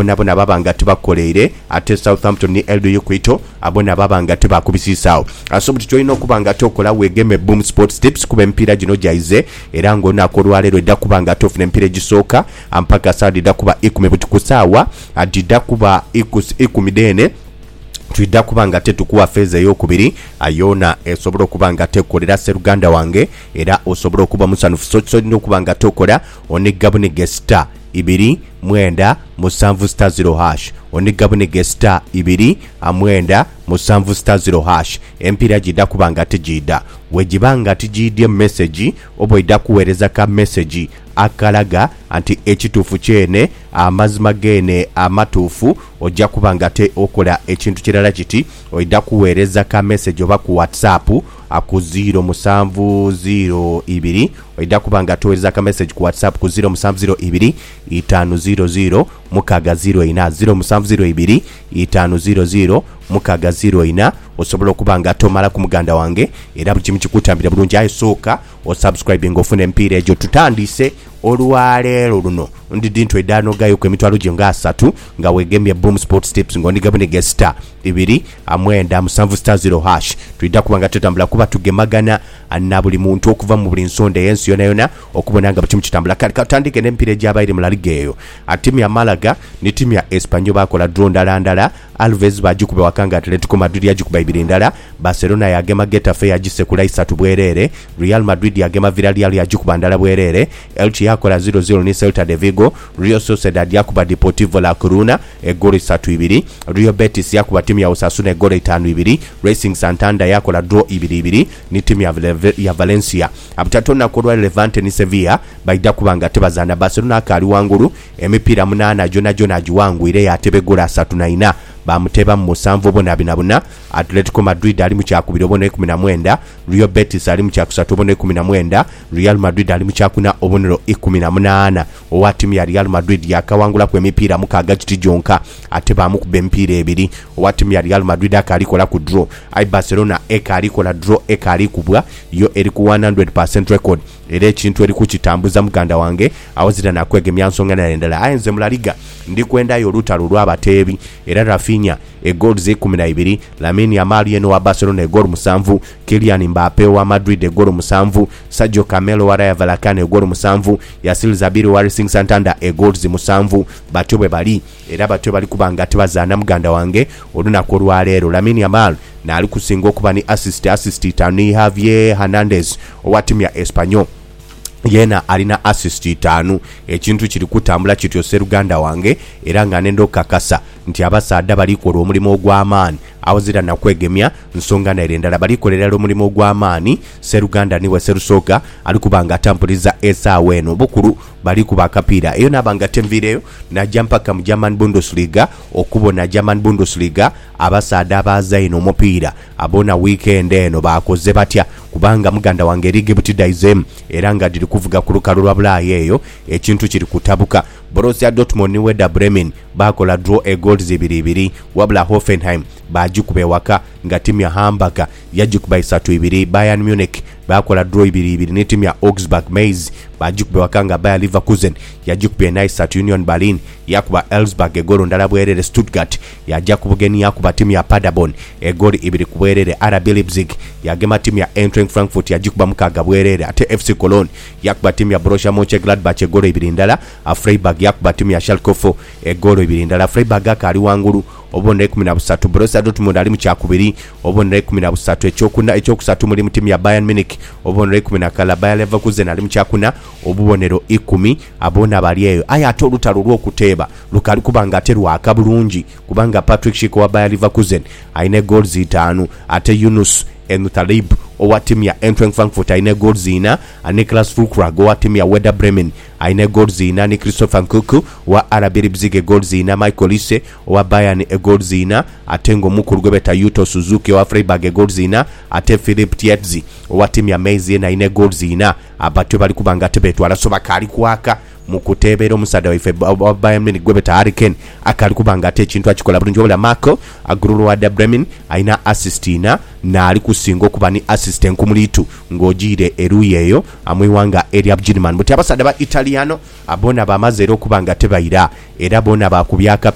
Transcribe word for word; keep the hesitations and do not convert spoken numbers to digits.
abona bona babanga tebakoleere ate Southampton ni Eldo Yokwito abona babanga tebakubisisawo asobuti toyina okubanga tokola wegeme Boom Sports Tips kuba empira gino jaize era ng'onaako olwaleero edda kubanga tofuna empira egisooka mpaka saadi edda kuba ikumi butukusaawa adidda kuba ikumi dene tuidda kubanga tetukuwa feza ey'okubiri ayona esobola okubanga tekolera Seruganda wange era osobola okuba musanufu so solina okubanga tokola onigabunige star ibiri mwenda musanvu star zero hash onigabunige star ibiri amwenda musanvu star zero hash empira gidda kubanga tegidda wegibanga tigidye message obo idda kuweereza ka message akalaga anti ekituufu kyene amazima gene amatuufu ojja kubanga te okola ekintu kirala kiti oidda kuweereza ka message oba ku WhatsApp aku zero musanvu zero ibiri oidda kubanga tuweereza ka message ku WhatsApp ku zero musanvu zero ibiri itaano zero zero mukaga zero ina zero musanvu zero ibiri itaano zero zero mukaga zero ina osobola okubanga tomala ku muganda wange era buli kimu kikutambira bulungi ayo sooka o subscribing ofuna empira egyo tutandise olwaleero luno ndi dintu edano gayo ku emitwalo gyo nga asatu nga wegemye Boom Sports Tips ng'ondigabunige star ibiri amwenda musanvu star zero hash tuidda kubanga tutambula kuba tugemagana na buli muntu okuva mu buli nsonda y'ensi yona yona okubona nga buli kitambula kali katandike n'empira egy'abaire mu La Liga eyo atimu ya Malaga ne timu ya Espanyol bakola draw ndala ndala Alves bagikuba wakanga Atletico Madrid yagikuba ibiri ndala Barcelona yagema Getafe yagisekula isatu bwerere Real Madrid yagema Villarreal yagikuba ndala bwerere Elche yakola zero zero ni Celta de Vigo Real Sociedad yakuba Deportivo La Coruna egoli isatu ibiri Real Betis yakuba timu ya Osasuna egoli itaano ibiri Racing Santander yakola draw ibiri ibiri ni timu ya, ya Valencia abutatona kolwa Levante ni Sevilla baida kubanga tebazana Barcelona akali wangulu emipira munana jona jona jiwangwire yatebegula asatu na ina bamuteba mu musanvu bona binabuna Atletico Madrid ali mu kyakubiri obona ekumi na mwenda Real Betis ali mu kyakusatu obona ekumi na mwenda Real Madrid ali mu kyakuna obonero ekumi na munaana owa timu ya Real Madrid yakawangula ku emipira mukaga kiti jonka ate bamukuba empira ebiri owa timu ya Real Madrid akalikola ku draw ai Barcelona ekalikola draw ekalikubwa yo eri ku one hundred percent record era ekintu eri kukitambuza muganda wange awozira nakwegemya nsonga nalendala ayenze mu La Liga ndi kwendayo olutalo lw'abateebi era Rafinha egoli z'ekumi na ibiri Lamine Yamal yeno wa Barcelona egoli musanvu Kylian Mbappe wa Madrid egoli musanvu Sergio Camelo wa Rayo Vallecano egoli musanvu Yassir Zabiri wa Racing Santander egoli musanvu batyo bwe bali era batyo bali kubanga tebazaana muganda wange olunaku olwaleero Lamine Yamal naali kusinga okuba ni assist assist itano Javier Hernandez owa timu ya Espanyol yena alina assist itano ekintu kiri kutambula kityo Seruganda wange era nga nendo kakasa nti abasaada balikola omulimu ogw'amaani awozira nakwegemya nsonga na erendala balikolera omulimu ogw'amaani Seruganda niwe Serusoga alikubanga atampuliza esaawa eno bukulu balikuba akapiira eyo nabanga temvireyo najja mpaka mu German Bundesliga okubona German Bundesliga abasaada abaza ino omupiira abona weekend eno bakoze batya kubanga muganda wange Ligue butidaizem era nga diri kuvuga ku lukalu lwa Bulaaya eyo ekintu kiri kutabuka Borussia Dortmund ni Werder Bremen bakola draw e goals zibiri ibiri wabula Hoffenheim bajikube waka nga timu ya Hamburg yajikuba isatu ibiri Bayern Munich bakola draw ibiri ibiri ne timu ya Augsburg Mainz bajikube waka nga Bayer Leverkusen yajikuba na isatu Union Berlin yakuba Elfsberg egolo ndala bwerere Stuttgart yajja kubugeni yakuba timu ya Paderborn egoli ibiri kubwerere R B Leipzig yagema timu ya Eintracht Frankfurt yajikuba mukaga bwerere ate F C Cologne yakuba timu ya Borussia Mönchengladbach egolo ibiri ndala Freiburg yakuba timu ya Schalke egolo ibiri ndala Freiburg akali wangulu obonera ekumi na busatu Borussia Dortmund ali mu kyakubiri obonera ekumi na busatu ekyokuna ekyokusatu muri mu timu ya Bayern Munich obonera ekumi na kala Bayer Leverkusen ali mu kyakuna obubonero ikumi abona bali eyo aya ate olutalo lw'okuteeba lukali kubanga ate lwaka bulungi kubanga Patrick Schick wa Bayer Leverkusen ayina goals itaano ate Yunus Entalib owa timu ya Eintracht Frankfurt ayina goals ina Niklas Füllkrug owa timu ya Werder Bremen ayina goals ina ni Christopher Nkunku wa R B Leipzig goals ina Michael Olise owa Bayern goals ina ate ngo mukuru gwebeta Yuto Suzuki owa Freiburg goals ina ate Philip Tietze owa timu ya Mainz ina ayina goals ina abatwe bali kubanga tebetwala so bakali kwaka mukutebera omusada waife Bayern Munich gwebeta Hurricane akali kubanga ate ekintu akikola bulungi obula Marco Agrulu wa Bremen ayina assist ina na ali kusinga okuba ni assistant kumulitu ng'ogire eruyeyo amwiwanga eri Abjirman buti abasada ba Italiano abona bamaze era okubanga tebayira era bona bakubyaka